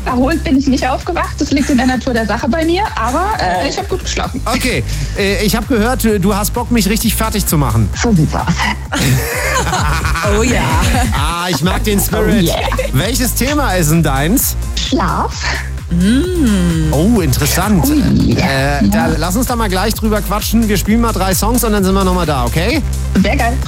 Erholt bin ich nicht aufgewacht. Das liegt in der Natur der Sache bei mir. Aber ich habe gut geschlafen. Okay, ich habe gehört, du hast Bock, mich richtig fertig zu machen. So sieht's aus. Oh ja. Ah, ich mag den Spirit. Oh yeah. Welches Thema ist denn deins? Schlaf. Oh, interessant. Ui. Lass uns da mal gleich drüber quatschen. Wir spielen mal 3 Songs und dann sind wir nochmal da, okay? Sehr geil.